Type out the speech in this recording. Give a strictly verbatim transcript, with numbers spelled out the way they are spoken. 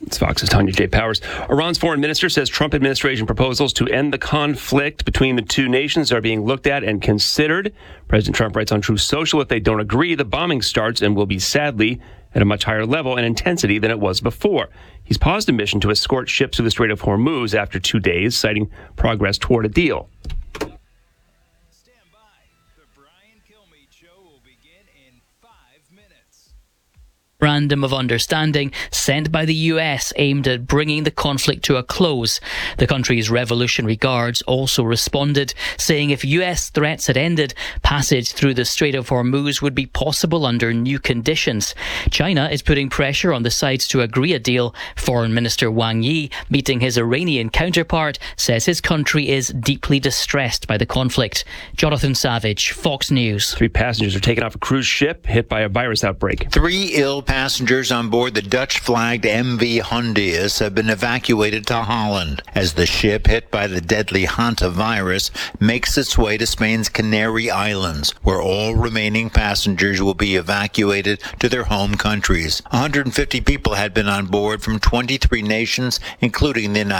It's Fox's Tanya J. Powers. Iran's foreign minister says Trump administration proposals to end the conflict between the two nations are being looked at and considered. President Trump writes on Truth Social, if they don't agree, the bombing starts and will be sadly at a much higher level and intensity than it was before. He's paused a mission to escort ships through the Strait of Hormuz after two days, citing progress toward a deal. Stand by. The Brian Kilmeade Show will begin in five minutes. Memorandum of Understanding sent by the U S aimed at bringing the conflict to a close. The country's Revolutionary Guards also responded, saying if U S threats had ended, passage through the Strait of Hormuz would be possible under new conditions. China is putting pressure on the sides to agree a deal. Foreign Minister Wang Yi, meeting his Iranian counterpart, says his country is deeply distressed by the conflict. Jonathan Savage, Fox News. Three passengers are taken off a cruise ship hit by a virus outbreak. Three ill passengers on board the Dutch-flagged M V Hondius have been evacuated to Holland as the ship, hit by the deadly hantavirus, makes its way to Spain's Canary Islands, where all remaining passengers will be evacuated to their home countries. one hundred fifty people had been on board from twenty-three nations, including the United